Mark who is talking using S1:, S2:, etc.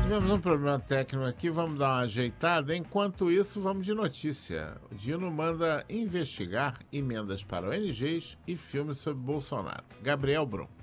S1: Tivemos um problema técnico aqui, vamos dar uma ajeitada. Enquanto isso, vamos de notícia. O Dino manda investigar emendas para ONGs e filmes sobre Bolsonaro. Gabriel Brum.